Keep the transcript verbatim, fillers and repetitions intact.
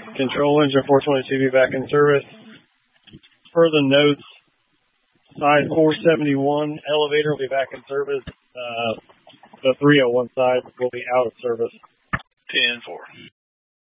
Control engine four twenty-two be back in service. Further notes, side four seventy-one elevator will be back in service. Uh, the three oh one side will be out of service. ten four.